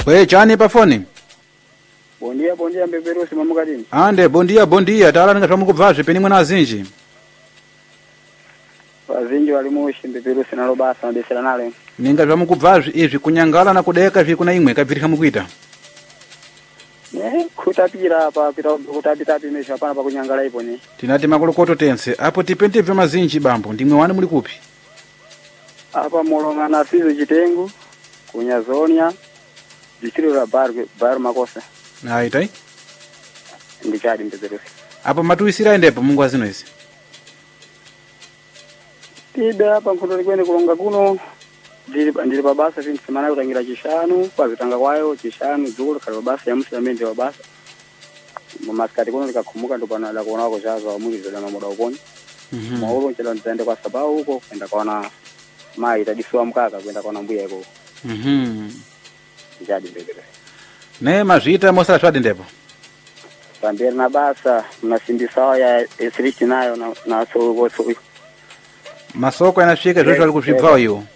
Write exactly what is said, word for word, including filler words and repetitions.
We chani pa foni? Bom dia, bom dia mbeberusi mamukatini. Ande bom dia, bom dia. Tala ninga twamukubvaje peni mwana azinji. Azinji walimushi mbeberusi nalo basa ndesera nale. Ninga twamukubvaje izvi kunyangala na kudeka zvi kuna imwe kabvirika mukuita. Ne kutapira apa pita kutapita pimesha hapana pa kunyangala ipo ni. Tinati makolokoto tense. Apo tipente vya mazinji bambo. Ndimwe wani muli kupi? Apa molonga na fizo chitengu kunya zonia distrito la bar bar makosa. Na itai? Ndikadi mbeberusi. Apo matuisira endepo Mungu azino isi. Tibe apa nkondo likwene kulonga kuno ndiri ndiri babasa vintu semana kutangira chishanu kwa vitanga kwayo chishanu dzulu kali babasa ya musa mende babasa. Mamaskati kuno likakhumuka ndo pana la kuona ko chazo amulizo na muda ukoni. Mhm. Maulo nchela ntaende kwa sababu huko kwenda kwaona mai tadiswa mkaka kwenda kwaona mbuya huko. Mhm. Ndikadi mbeberusi. Ne mazvita mosala svadi ndepo. Pamberi na basa mnasimbisa ya esirichi nayo na na so so. Masoko yanasvika zvesho ali kuzvibvawo iwo.